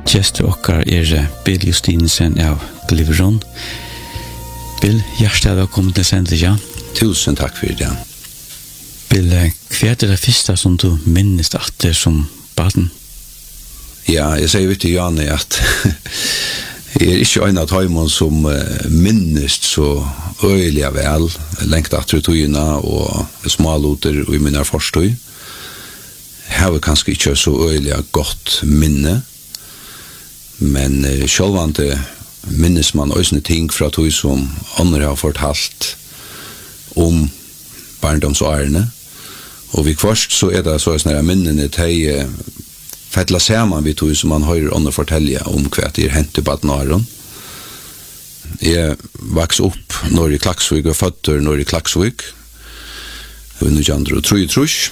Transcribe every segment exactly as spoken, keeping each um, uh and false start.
Gjester okkar er Bill Justinsen av Gliveron. Bill, hjertelig velkommen til sendingen. Tusen takk for det. Bill, hva er det første som du minnes at det som baden? Ja, jeg sier vidt til Janne at jeg er ikke en av tøymon som minnes så øyelig vel, lengt at tøyene og småloter og i minne forstøy. Jeg har kanskje ikke så øyelig godt minne, men sjølvande minnes man også ting fra tøy som andre har fortalt om barndomsårene. Og vi først så er det så sånne minnene til fettla sammen vi tog som man hører andre fortelle om hva det er hentet på Badnaren. Jeg vokste opp når i Klaksvik og føtter når i Klaksvik. Jeg vet ikke andre og tro i trus.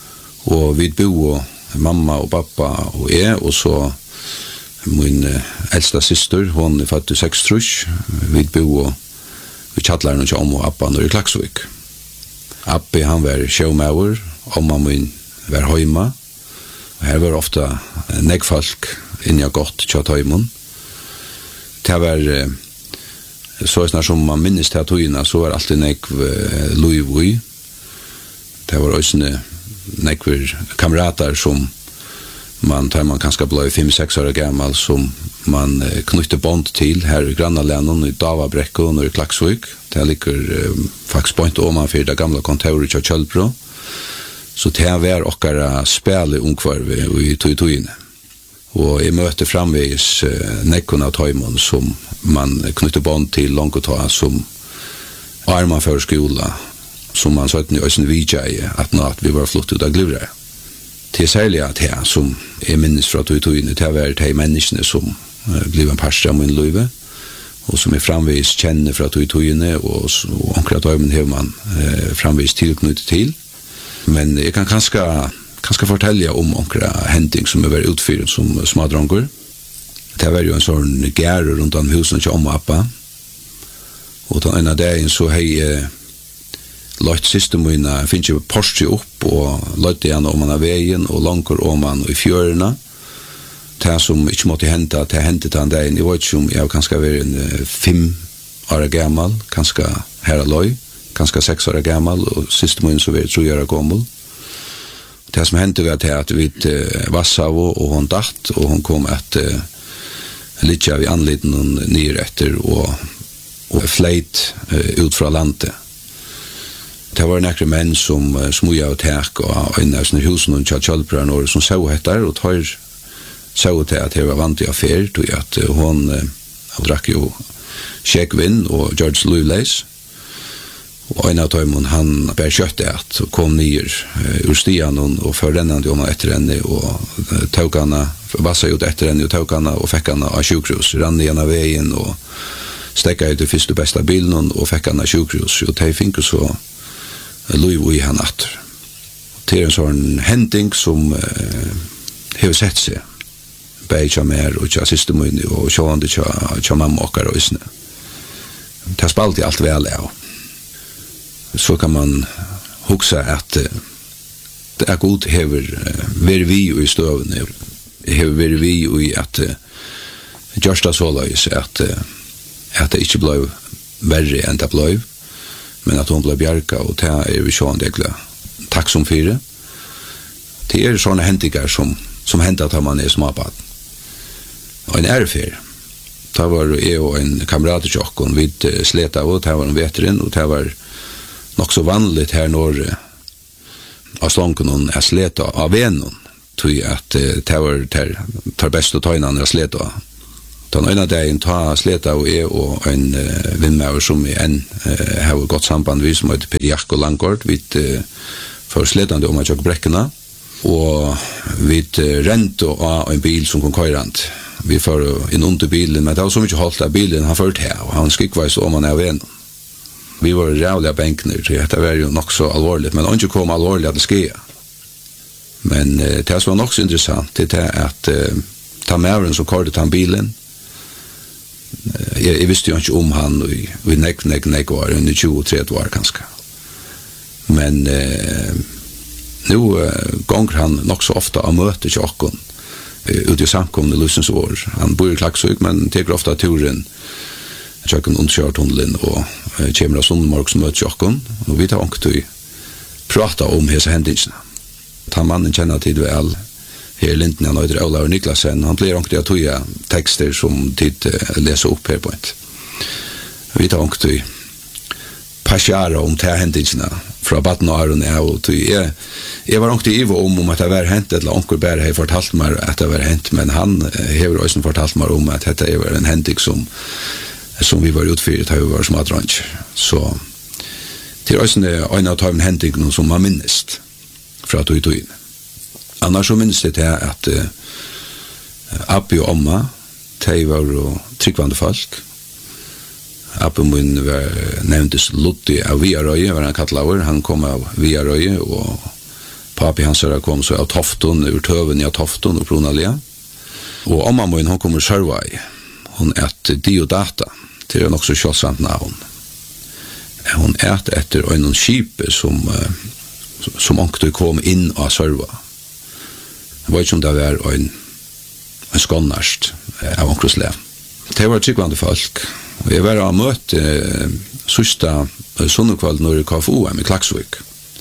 Og vi bo mamma og pappa og jeg, og så min eldste syster, hun er født i seks trus. Vi bo vi chatlar nog om och appa när i Klaksvik. Appi han var showmauer, omma min var hemma. Och här var ofta neggfolk in jag gott chat hemon. Det var så snart som man minns det toina så var alltid negg Louis. Det var också neggver kamrater som man tar man kanske blå fem sex år gammal som man eh, knytte band till här i Grannalänen i Davabräcko och i Klaksvik. Det ligger eh, faktiskt point om man för det gamla kontoret i Kjølbro. Så det var okkara spela ungkvarve och i Toitoine. Och jag möter framvis eh, nekkorna Toimon som man knytte band till långt och ta som arma för skola som man sa att ni ösen vidjai att natt vi var flott ut av Glivre. Det är särskilt att jag som är minnes från Toitoine det var de människorna som blev en pastor av min liv och som är framvis känner från Toitoine och omkring att hur man eh, framvis tillknutet till. Men jag kan kanske kanske fortälja om omkring händing som är väldigt utfyrd som smadronker. Det var ju en sån gärre runt om husen till om och appa. Och den ena dagen så hej eh, lagt systemina finns ju Porsche upp och lagt igen om man av vägen och långkor om man i fjörarna. Det som inte måste hända, det hände den dagen. Jag vet inte om jag kanske var en fem år gammal, kanske här aloj, kanske sex år gammal och systemin så var det tre år gammal. Det som hände var att vi uh, vassade och hon dacht och hon kom att uh, lite av anledningen ner efter och, och flejt uh, ut från landet. Det var några män som uh, smuja och täck och en av sina husen och Kjølbro och som så hettar och tar så till att det var vant i affär tog att uh, hon uh, drack ju Shekvin och George Louis. Och en av dem han bär köttet att kom ner uh, ur stian och, och för den om efter henne och uh, tog henne vassa ut efter henne och tog henne och fick henne av sjukhus rann igen av vägen och stäcka ut det första bästa bilen och fick henne av sjukhus och det fick så Louis i han att det är en sån händing som uh, har sett sig bäja mer och jag systemin och sjående tja mamma och rösne. Det spalt i allt väl ja. Så kan man huxa att uh, det är god hever uh, ver vi i stövne hever ver vi i att uh, just as always att uh, att det inte blev värre än det blev men att hon blev bjärka och det är vi sjående egla tack som fyra. Det är såna händigar som som händer att man är småbad. Och en ärfer. Det var jag och en kamrat till oss vid Sleta och det var en veteran och det var nog så vanligt här norr av slånken och att Sleta av vännen tog att det var tar bäst att ta in andra Sleta. Den ena dagen tar Sleta och jag och en uh, vänner som är en uh, har gått samband vi som heter Per Jack och Langård vid uh, för Sletande om att jag bräckorna och vid uh, rent och en bil som kom körant. Vi får in under bilen men det var så mycket halt av bilen han förut här och han skick var så om man är vän. Vi var rävliga bänkner så det var ju nog så allvarligt men inte kom allvarligt att det ske. Men uh, det som var också intressant det är att uh, ta med som körde ta bilen. Jag, jag visste ju inte om han i, i nek, nek, nek var under tjugotre år kanske. Men eh, nu eh, gånger han nog så ofta av möte till åkken ut i samkomne Lusens år. Han bor i Klaksvik, men teker ofta turen tjøkken undkjørtunnelen og uh, kommer av Sundmark som møter tjøkken, og vi tar ångt til prata om hese hendingsene. Han mannen kjenner tid vel her i Linden, han heter Olav Niklasen, han blir ångt til å tøye tekster som tid uh, leser opp her på et. Vi tar ångt til pasjara om te hendingsene fra baden og Aron er, og jeg, jeg var ångt til Ivo om om at det var hent, eller onker bare har fortalt meg at det var hent, men han har også fortalt meg om at dette var en hending som som vi var utfyrt da vi var smadransk. Så det er også en av de hendingene som man minnest fra tog i tog. Annars så minnes det til at uh, Abbi og Omma, de var jo tryggvande folk. Abbi min var nevntes Lutti av Viarøye, var han kattlaver. Han kom av Viarøye, og papi hans kom så av Tofton, ur tøven i Tofton og Pronalia. Og Omma min, hun kommer Sørvei. Hun et Diodata, til er nok så kjølsant navn. Hun et etter en skipe som, som ångte kom inn av Sørva. Det var ikke om det var en, en skånnerst av ångreslev. Det var tryggvande folk. Og jeg var av møte eh, sørste sunnekvall når det K F O M i Klaksvik.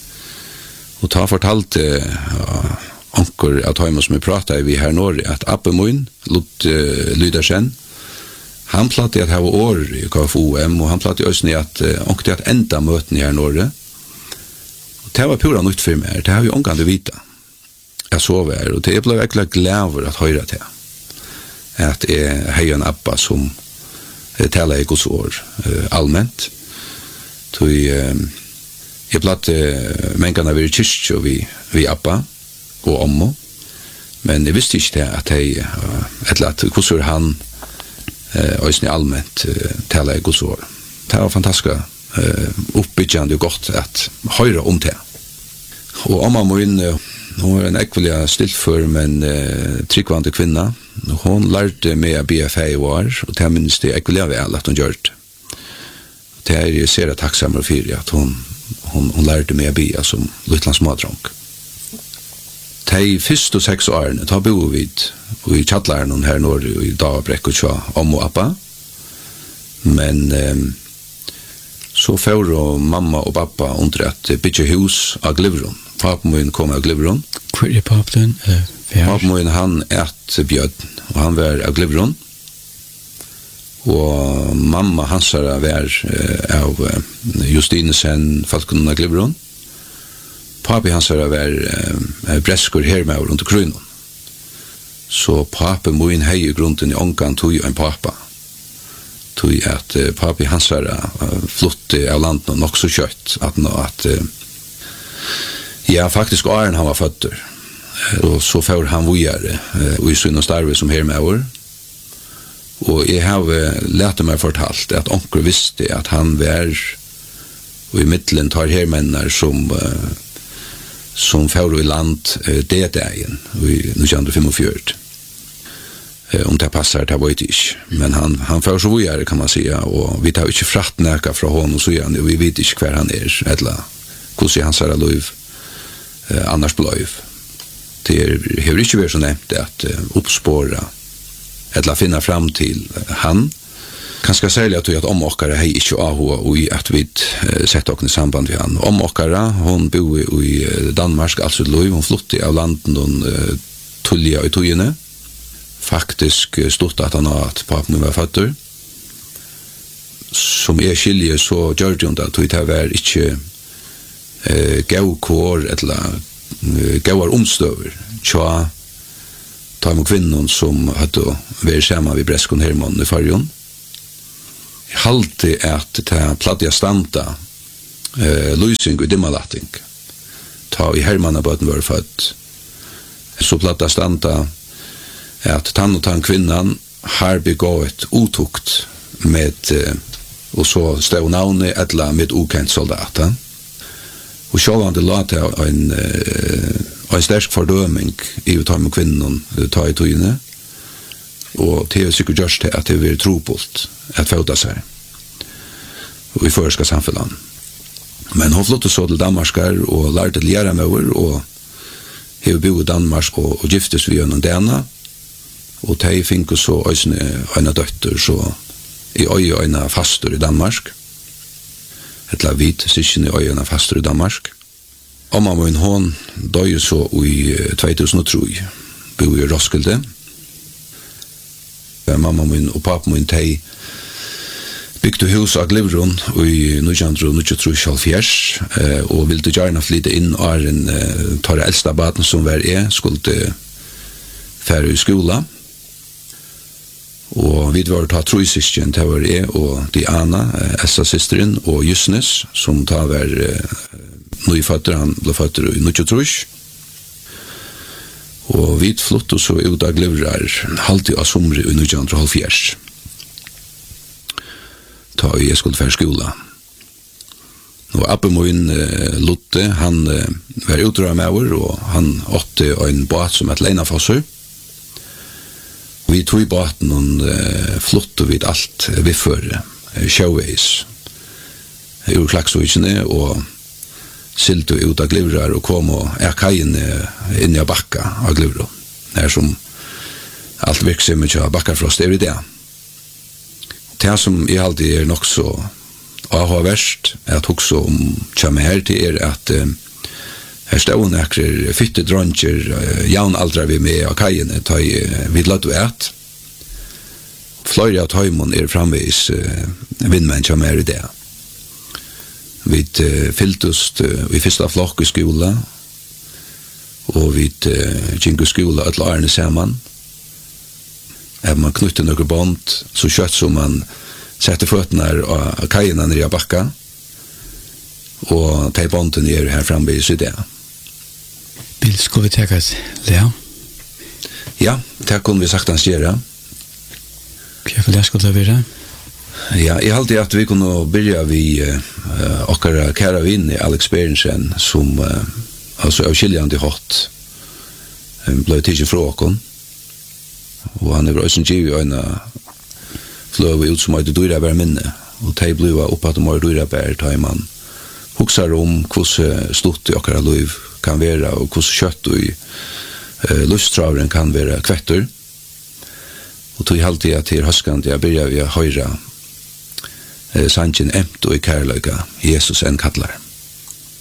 Og ta fortalte uh, anker at Heimann som vi pratet vi her nå, at Abbe Moin, Lutt uh, Lydersen, han platte at ha år i K F O M, og han platte også at uh, anker at enda møten her nå. Og det var pura nytt for meg, det har vi omgående vita. Jeg sov her, og det ble virkelig glad over at høyre til. At jeg har en Abba som talar i Guds år uh, allmänt. Så uh, jag platte uh, människorna vid kyrkja vi, vi Abba och Ommo. Men jag visste inte att jag, uh, eller att Guds år han uh, också allmänt uh, talar i Guds år. Det var fantastiskt uh, uppbyggande och gott att höra om det. Och Omma må in uh, hon var en ekvelig stillfør, men uh, tryggvande kvinna. Hon lærte meg å be fem år, og det minnes det ekvelig vel at hun gjør det. Det er jeg ser takksamere for at hun, hun, hun lærte meg å be som Lytlands madronk. De første seks årene, da bor vi i Kjattlaren her nord i Davabrekk og Tja, om og Appa. Men um, så får mamma og pappa under at bygge hus av Glivron. Papen min kom av Glivron. Hvor er papen? Uh, papen min han et bjød, og han var av Glivron. Og mamma hans var uh, av uh, Justinesen, Falken av Glivron. Papi hans var uh, breskur her med rundt Krynon. Så papen min hei i grunden i ångan tog en papa. Tog at uh, papi hans var uh, flotte av landet og nok så kjøtt at nå at uh, ja, faktisk åren han var fötter. Og så får han vujare og i sunn og starve som her med år. Og jeg har lært meg fortalt at onker visste at han var og i middelen tar her menner som som får i land det dagen i nitton fyrtiofem. Om det passar, det vet jeg ikke. Men han, han får så vujare kan man säga, og vi tar ikke fratt næka fra honom så gjerne, og vi vet ikke hver han er, eller hvordan han sier lov Uh, annars bløyv. Det har ikke vært så nevnt at uh, oppspåra eller finna fram til uh, han. Kanskje særlig at, at om okkara har ikke ahua og i at vi uh, setter okkene samband med han. Om okkara, hun bor i, i Danmark, altså lov, hun flyttet av landen og uh, tullia i togene. Faktisk uh, stort at han har at papen var føtter. Som er skilje så gjør det jo da, at det var ikke eh gau kår eller uh, gauar omstøver tja ta med kvinnen som hadde vært sammen ved Breskon Hermann i Farjon. Jeg halte at det plattja standa eh, lysing og dimmalatting ta i Hermannabøten var født så plattja standa at tann og tann kvinnan har begått utukt med eh, og så stod navnet etla med ukent soldater. Og sjålande la til en, uh, en sterk fordøming i å ta med kvinnen ta i togene. Og det er sikkert gjørst til at det blir tropult at føda seg. Og i føreska samfunnet. Men hun flyttet så til Danmarskar og lærte til gjøre med over, og har bo i Danmark og, og giftes vi gjennom denne. og de finner så øyne døtter så i øye øyne fastur i Danmark. Et la vit sikken i øyne fastur i Danmark. Omma min hon døde så i två tusen og tre, bo i Roskilde. Mamma min og pappa min de bygde hus av Glivron i nitton nittiotre og ville gjerne flytte inn og en tar det eldste baden som var er, skulle fære i skola. Og vi var ta trosysken til var er og Diana, Essa-systeren, og Jusnes, som ta var nøyføtter, han ble føtter i nittiotre. Og vi flyttet så ut av Glivrar halvtid av sommer i nitton nittiotre. Ta i jeg skulle fære skola. Og Abbe min uh, Lotte, han uh, var utdra med over, og han åtte en båt som et Leinafosser. Vi tog i båten og uh, flottet vidt alt vi før uh, sjøveis. Jeg gjorde klaksvitsene og silte ut av Glivrar og kom og er kajen inn i bakka av Glivrar. Det er som alt virksomhet av bakkafrost er i det. Det som jeg alltid er nok så avhåverst, at også om kommer her til er at uh, her stående ekrer fytte dronjer, uh, jaun aldra vi med av kajene, ta i uh, vidlatt og et. Fløyre av tøymon er framvis uh, vindmenn kommer her i det. Vi uh, fyllt oss uh, i første flokk i skola, og vi uh, gikk i skola et lærne sammen. Er man knyttet noen bånd, så kjøtt som man setter føttene av kajene nere i bakka, og de båndene er her fremme i det. Vil skulle vi tenke oss, Lea? Ja, det kunne vi saktens gjøre. Hva for det skulle det være? Ja, jeg halte at vi kunne begynne vi uh, okkara kære vinn i Alex Berensen, som uh, altså av skiljande hatt um, ble tidlig fra åkken. Og han er også giv i øyne fløy ut som hadde dyra bær minne, og de ble oppe at de har dyra bær, da man huksar om hvordan stort i okkara liv kan være, og hvordan kjøtt og uh, lustraveren kan være kvetter. Og tog alltid at til høskant jeg begynner vi å høre uh, sannsyn emt og i kærløyga Jesus en kattlar.